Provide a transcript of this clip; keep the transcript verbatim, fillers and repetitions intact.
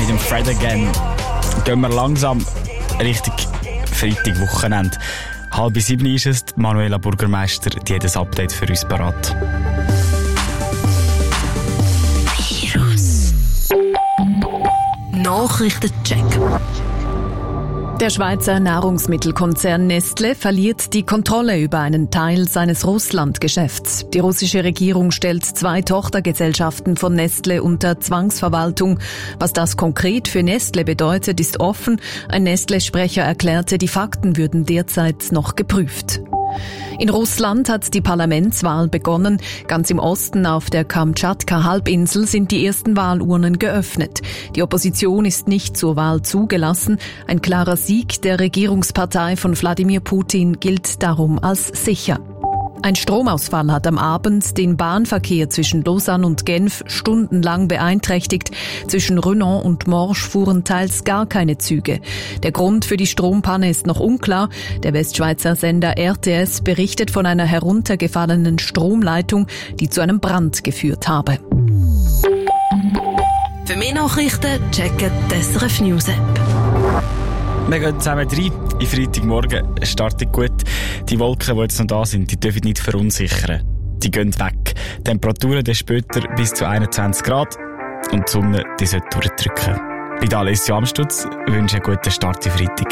mit dem Fred Again gehen wir langsam Richtung Freitag-Wochenende. Halb sieben ist es, Manuela Bürgermeister, die hat ein Update für uns parat. Virus Nachrichtencheck. Der Schweizer Nahrungsmittelkonzern Nestlé verliert die Kontrolle über einen Teil seines Russland-Geschäfts. Die russische Regierung stellt zwei Tochtergesellschaften von Nestlé unter Zwangsverwaltung. Was das konkret für Nestlé bedeutet, ist offen. Ein Nestlé-Sprecher erklärte, die Fakten würden derzeit noch geprüft. In Russland hat die Parlamentswahl begonnen. Ganz im Osten auf der Kamtschatka-Halbinsel sind die ersten Wahlurnen geöffnet. Die Opposition ist nicht zur Wahl zugelassen. Ein klarer Sieg der Regierungspartei von Wladimir Putin gilt darum als sicher. Ein Stromausfall hat am Abend den Bahnverkehr zwischen Lausanne und Genf stundenlang beeinträchtigt. Zwischen Renan und Morges fuhren teils gar keine Züge. Der Grund für die Strompanne ist noch unklar. Der Westschweizer Sender R T S berichtet von einer heruntergefallenen Stromleitung, die zu einem Brand geführt habe. Für mehr Nachrichten checken die S R F News App. Wir gehen zusammen rein. In Freitagmorgen startet gut. Die Wolken, die jetzt noch da sind, die dürfen nicht verunsichern. Die gehen weg. Temperaturen dann später bis zu einundzwanzig Grad. Und die Sonne, die sollte durchdrücken. Bei der Alessio Amstutz wünsche ich einen guten Start in Freitag.